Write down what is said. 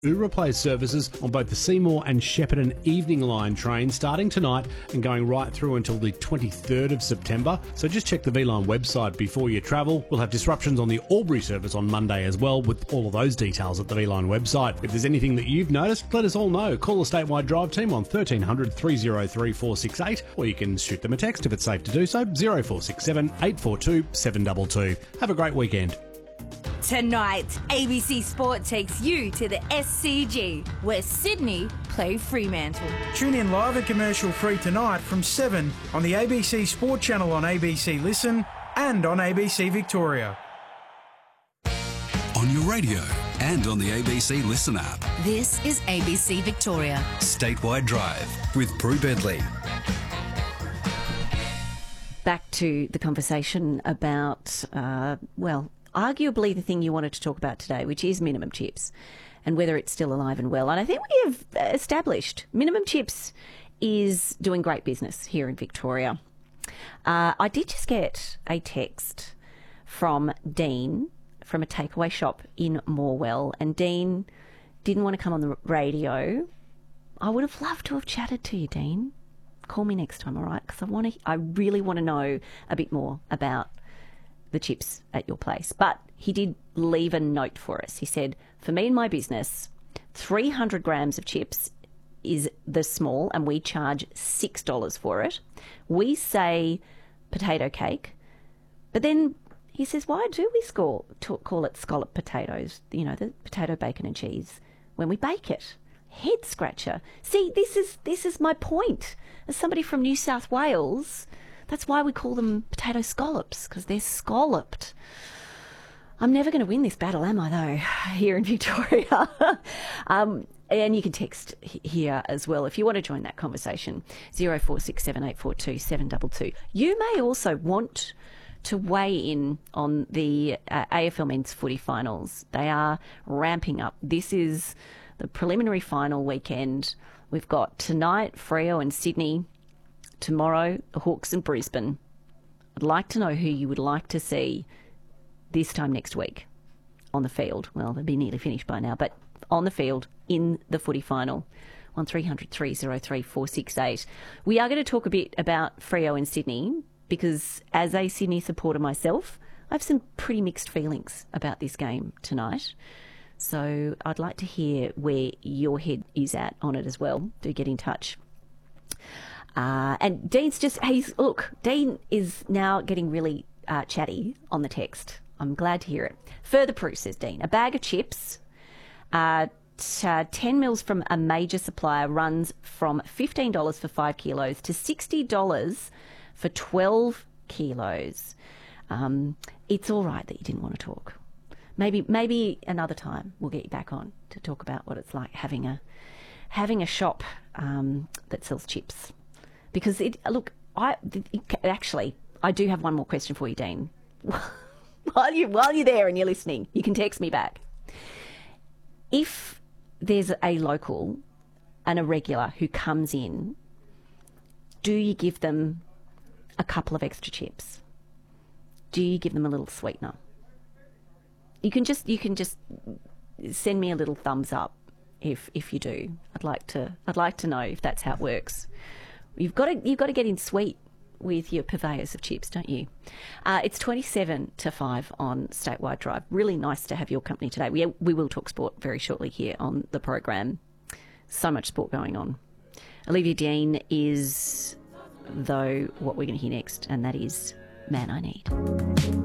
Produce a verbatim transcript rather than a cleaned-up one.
Oura plays services on both the Seymour and Shepparton Evening Line trains starting tonight and going right through until the twenty-third of September. So just check the V-Line website before you travel. We'll have disruptions on the Albury service on Monday as well, with all of those details at the V-Line website. If there's anything that you've noticed, let us all know. Call the Statewide Drive team on thirteen hundred, three oh three, four six eight, or you can shoot them a text if it's safe to do so, oh four six seven, eight four two, seven two two. Have a great weekend. Tonight, A B C Sport takes you to the S C G, where Sydney play Fremantle. Tune in live and commercial free tonight from seven on the A B C Sport channel on A B C Listen and on A B C Victoria. On your radio and on the A B C Listen app. This is A B C Victoria. Statewide Drive with Prue Bedley. Back to the conversation about, uh, well, arguably the thing you wanted to talk about today, which is minimum chips and whether it's still alive and well. And I think we have established minimum chips is doing great business here in Victoria. Uh, I did just get a text from Dean from a takeaway shop in Morwell, and Dean didn't want to come on the radio. I would have loved to have chatted to you, Dean. Call me next time, all right? Because I want to, I really want to know a bit more about the chips at your place. But he did leave a note for us. He said, for me and my business, three hundred grams of chips is the small, and we charge six dollars for it. We say potato cake, but then he says, why do we score, to call it scallop potatoes, you know, the potato, bacon and cheese, when we bake it? Head scratcher. See, this is this is my point. As somebody from New South Wales, that's why we call them potato scallops, because they're scalloped. I'm never going to win this battle, am I, though, here in Victoria? um, and you can text here as well if you want to join that conversation, oh four six seven, eight four two, seven two two. You may also want to weigh in on the uh, A F L Men's Footy Finals. They are ramping up. This is the preliminary final weekend. We've got tonight, Freo and Sydney. Tomorrow, the Hawks and Brisbane. I'd like to know who you would like to see this time next week on the field. Well, they'll be nearly finished by now, but on the field in the footy final. On three hundred, three oh three, four six eight. We are going to talk a bit about Freo and Sydney because as a Sydney supporter myself, I have some pretty mixed feelings about this game tonight. So I'd like to hear where your head is at on it as well. Do get in touch. Uh, and Dean's just, he's, look, Dean is now getting really uh, chatty on the text. I'm glad to hear it. Further proof, says Dean. A bag of chips, uh, t- uh, ten mils from a major supplier runs from fifteen dollars for five kilos to sixty dollars for twelve kilos. Um, it's all right that you didn't want to talk. Maybe maybe another time we'll get you back on to talk about what it's like having a having a shop um, that sells chips. Because, it, look, I it, actually, I do have one more question for you, Dean. while, you, while you're there and you're listening, you can text me back. If there's a local and a regular who comes in, do you give them a couple of extra chips? Do you give them a little sweetener? You can just you can just send me a little thumbs up if if you do. I'd like to I'd like to know if that's how it works. You've got to you've got to get in sweet with your purveyors of chips, don't you? Uh, it's twenty-seven to five on Statewide Drive. Really nice to have your company today. We we will talk sport very shortly here on the program. So much sport going on. Olivia Dean is, though, what we're going to hear next, and that is Man I Need.